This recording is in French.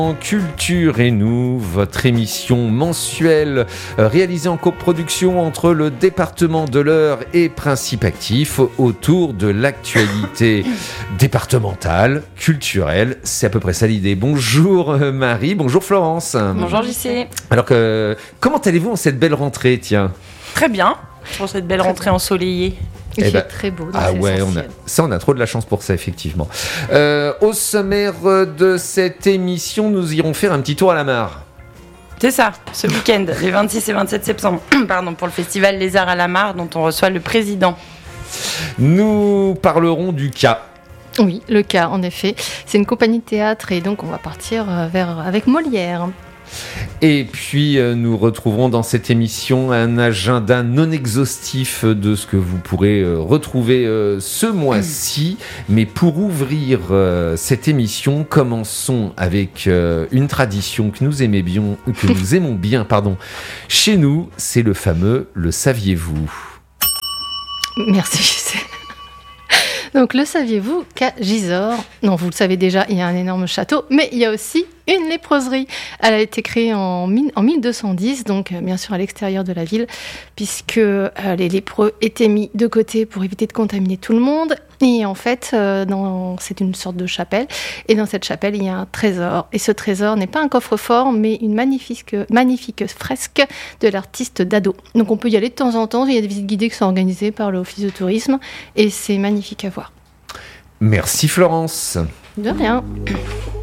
Culture et nous, votre émission mensuelle réalisée en coproduction entre le département de l'Eure et Principe Actif autour de l'actualité départementale, culturelle. C'est à peu près ça l'idée. Bonjour Marie, bonjour Florence. Bonjour JC. Alors comment allez-vous en cette belle rentrée, tiens ? Très bien, pour cette belle rentrée ensoleillée. Il fait très beau. Ah ouais, on a trop de la chance pour ça, effectivement. Au sommaire de cette émission, nous irons faire un petit tour à la mare. C'est ça, ce week-end, les 26 et 27 septembre, pour le festival Les Arts à la Mare, dont on reçoit le président. Nous parlerons du Cas. Oui, le Cas, en effet. C'est une compagnie de théâtre et donc on va partir avec Molière. Et puis nous retrouverons dans cette émission un agenda non exhaustif de ce que vous pourrez retrouver ce mois-ci. Mais pour ouvrir cette émission, commençons avec une tradition que nous aimons bien, chez nous, c'est le fameux « Le saviez-vous ». Merci, je sais. Donc, le saviez-vous qu'à Gisors, non, vous le savez déjà, il y a un énorme château, mais il y a aussi une léproserie. Elle a été créée en 1210, donc bien sûr à l'extérieur de la ville, puisque les lépreux étaient mis de côté pour éviter de contaminer tout le monde. Et en fait, c'est une sorte de chapelle. Et dans cette chapelle, il y a un trésor. Et ce trésor n'est pas un coffre-fort, mais une magnifique fresque de l'artiste Dado. Donc on peut y aller de temps en temps. Il y a des visites guidées qui sont organisées par l'Office de tourisme. Et c'est magnifique à voir. Merci Florence. De rien.